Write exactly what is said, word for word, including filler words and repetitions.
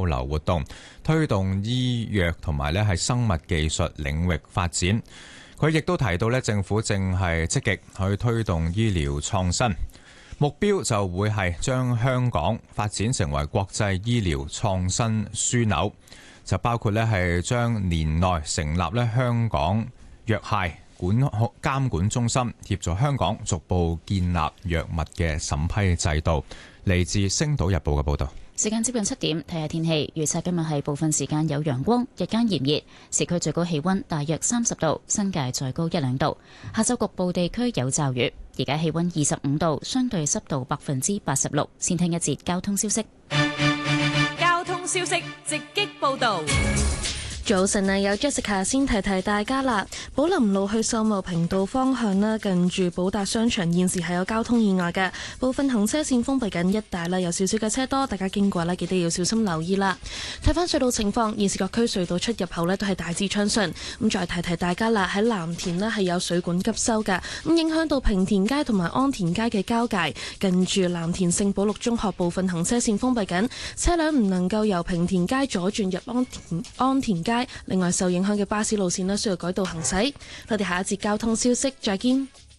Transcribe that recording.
交流活動，推動醫藥同埋咧係生物技術領域發展。佢亦都提到咧，政府正係積極去推動醫療創新，目標就會係將香港發展成為國際醫療創新樞紐，就包括咧係將年內成立咧香港藥械管監管中心，協助香港逐步建立藥物嘅審批制度。嚟自《星島日報》嘅報導。 時間接近七點，睇下天氣預測。今日係部分時間有陽光，日間炎熱，市區最高氣溫大約三十度，新界再高一兩度。下晝局部地區有驟雨。而家氣溫二十五度，相對濕度百分之八十六。先聽一節交通消息。 交通消息直擊報導。 早晨啊，有 Jessica 先提提大家啦。寶林路去秀茂坪道方向啦，近住寶達商場現時係有交通意外嘅，部分行車線封閉緊，一帶啦有少少嘅車多，大家經過呢記得要小心留意啦。睇翻隧道情況，現時各區隧道出入口呢都係大致暢順。咁再提提大家啦，喺藍田呢係有水管急修嘅，咁影響到平田街同埋安田街嘅交界，近住藍田聖保祿中學部分行車線封閉緊，車輛唔能夠由平田街左轉入安田安田街。另外受影響嘅巴士路線呢需要改道行駛。我哋下一節交通消息再見。